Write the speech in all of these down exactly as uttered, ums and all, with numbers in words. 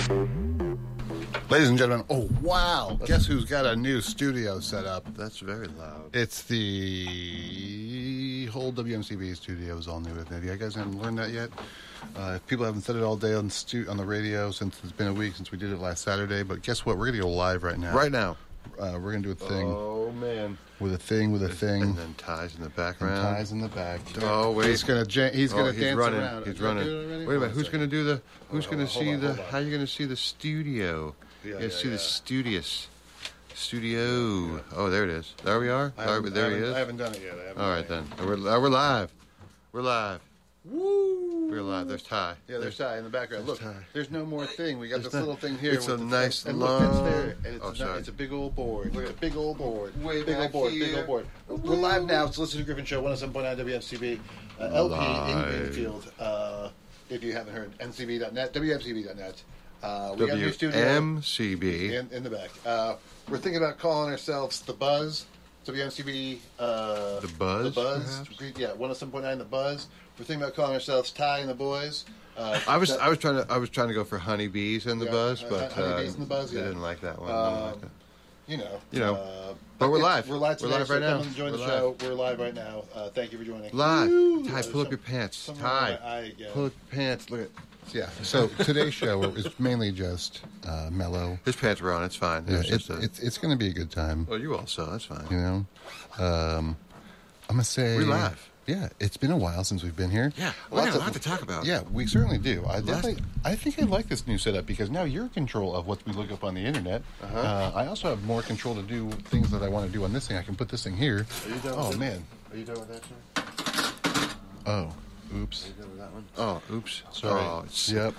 Ladies and gentlemen, oh wow, guess who's got a new studio set up? That's very loud. It's the whole W M C B studio is all new with it. You guys haven't learned that yet? Uh, if people haven't said it all day on, stu- on the radio since it's been a week since we did it last Saturday, but guess what? We're going to go live right now. Right now. Uh, we're going to do a thing. Oh, man. With a thing, with a thing. And then ties in the background. And ties in the back. Oh, wait. He's going to he's oh, gonna he's dance running. around. He's Did I running. do it already? Wait a minute. Hold Who's on going to do the, who's Hold going on, to hold see on, the, hold on. how are you going to see the studio? Yeah, you yeah, see yeah. the studious. Studio. Yeah. Oh, there it is. There we are. I There, there I he is. I haven't done it yet. I haven't All right, done then. We're, we're live. We're live. Woo! We're live. There's Ty. Yeah, there's Ty in the background. Look, Ty. there's no more thing. We got There's this not- little thing here. it's with a the- nice and long- Look, it's there. And it's, Oh, a, sorry. it's a big old board. Look at a big old board. Way big back old board. Big here. old board. We're live now. It's Listen to Griffin Show, one oh seven point nine W M C B, uh, L P in Live. Greenfield. Uh, if you haven't heard, N C B dot net, W M C B dot net. Uh, we got a new studio W M C B. in, in the back. Uh, we're thinking about calling ourselves The Buzz. W M C B. Uh, The Buzz, The Buzz. perhaps? Yeah, one oh seven point nine The Buzz. We're thinking about calling ourselves Ty and the Boys. Uh, I was that- I was trying to I was trying to go for honeybees and the Yeah, buzz, uh, but honeybees uh, and the buzz, they yeah. didn't like that one. Um, Didn't like that. You know, You know. uh, But we're it's- live. We're live We're today. live so right now. Come and join We're the live. show. We're live right now. Uh, thank you for joining. Live. Woo! Ty, Uh, pull up some- your pants. some- Ty, I, I, yeah. pull up your pants. Look at Yeah. So today's show is mainly just uh, mellow. his pants are on. It's fine. Yeah, It's it's just a, it's, it's going to be a good time. well, you also. That's fine. You know, um, I'm gonna say We're live. Yeah, it's been a while since we've been here. Yeah, we Lots got a of- lot to talk about. Yeah, we certainly do. I Last- definitely, I think I like this new setup because now you're in control of what we look up on the internet. Uh-huh. Uh, I also have more control to do things that I want to do on this thing. I can put this thing here. Are you done Oh with it? man. Are you done with that, sir? Oh, oops. Are you done with that one? Oh, oops. Sorry. Oh, it's, Yep.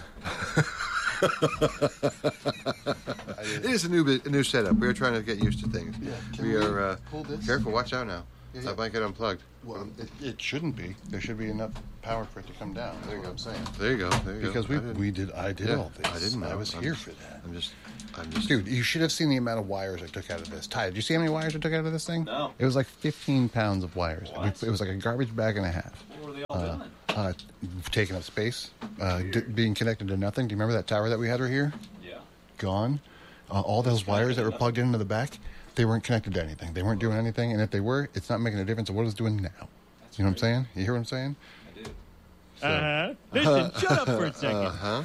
it is a new bit- a new setup. We are trying to get used to things. Yeah, can we we are. Uh, pull this? Careful. Watch out now. Yeah, That yeah. might get unplugged. Well, it, it shouldn't be. There should be enough power for it to come down. There you go. I'm saying. There you go. There you Because go. we I didn't- we did I did yeah, all this. I didn't know. I was I'm here just- for that. I'm just. I'm just. Dude, you should have seen the amount of wires I took out of this. Ty, did you see how many wires I took out of this thing? No. It was like fifteen pounds of wires. What? It was like a garbage bag and a half. What were they all doing? Uh, taking up space, uh, d- being connected to nothing. Do you remember that tower that we had right here? Yeah. Gone. Uh, all those wires that were plugged into the back, they weren't connected to anything. They weren't doing anything. And if they were, it's not making a difference of what it's doing now. That's You know what I'm crazy. saying? You hear what I'm saying? I do. So, Uh-huh. Listen, shut up for a second. Uh huh.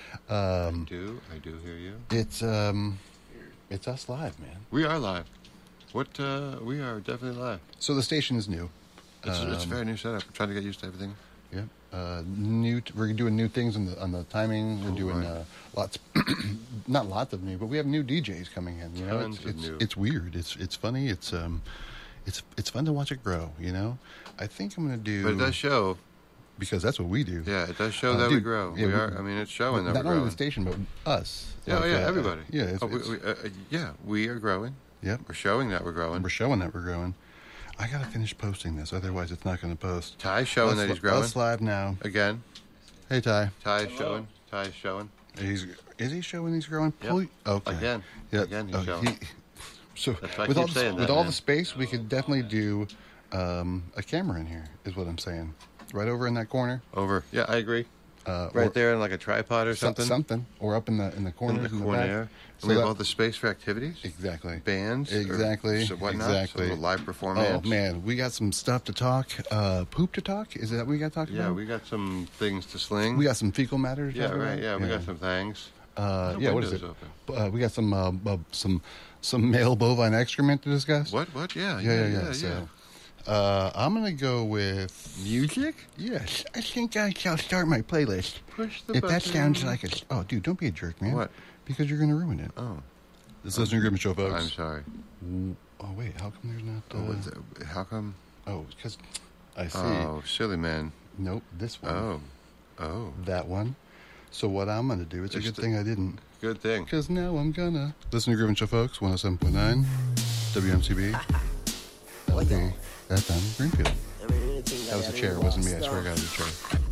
um, I do. I do hear you. it's um, it's us live, man. We are live. What? Uh, we are definitely live. So the station is new. It's, it's a Um, very new setup. We're trying to get used to everything. Yeah. Uh, new. T- we're doing new things on the on the timing. We're Oh, doing right. uh, lots, not lots of new, but we have new D Js coming in. You know, Tons it's of it's, new. it's weird. It's it's funny. It's um, it's it's fun to watch it grow. You know, I think I'm gonna do. But it does show. because that's what we do. Yeah, it does show Uh, that we dude, grow. yeah, we we- are. I mean, it's showing that Not we're only growing. the station, but us. Yeah, Like, oh, yeah, uh, everybody. Yeah, it's, Oh, we, it's, we, uh, uh, yeah, we are growing. yep. We're showing that we're growing. We're showing that we're growing. I gotta finish posting this, otherwise it's not gonna post. Ty's showing us, that he's growing Us live now. again. Hey Ty, Ty's Hello. showing. Ty's showing he's is he showing he's growing? Yep. Pull- Okay. again. Yeah. Again, he's uh, showing. he- so That's why I with all keep the, saying with that, all man. the space, we could definitely do um, a camera in here. Is what I'm saying. Right over in that corner. Over. Yeah, I agree. Uh, Right or there in like a tripod or so- something. Something. Or up in the in the corner. in the in the corner back. there. So And we have that- all the space for activities, Exactly. bands, or Exactly. so whatnot, Exactly. some live performance. Oh man, we got some stuff to talk. Uh, poop to talk. Is that what we got to talk Yeah, about? we got some things to sling. We got some fecal matter. To yeah, talk right. about? Yeah, we got some things. Uh, The yeah, what is it? window's open. Uh, we got some uh, uh, some some male bovine excrement to discuss. What? What? Yeah. Yeah, yeah, yeah. so, uh, I'm gonna go with Music? yes. I think I shall start my playlist. Push the If button. that sounds like a oh, dude, don't be a jerk, man. What? Because you're gonna ruin it. Oh, This is Listener Griffin Show, folks. I'm sorry. Oh wait, how come there's not? Uh, Oh, what's that? How come? oh, because I see. Oh, silly man. Nope, this one. Oh, oh, That one. So what I'm gonna do? It's a It's good the- thing I didn't. good thing. Because now I'm gonna listen to Griffin Show, folks. one oh seven point nine W M C B. L P. That time, Greenfield. That was a chair. It wasn't me. I swear to God, it was a chair.